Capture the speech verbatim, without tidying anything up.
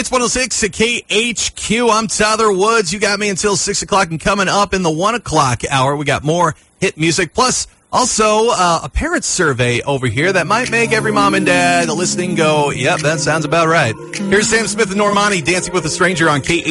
It's one oh six at K H Q. I'm Tyler Woods. You got me until six o'clock, and coming up in the one o'clock hour, we got more hit music, plus also uh, a parent survey over here that might make every mom and dad listening go, yep, that sounds about right. Here's Sam Smith and Normani, Dancing with a Stranger on K H Q.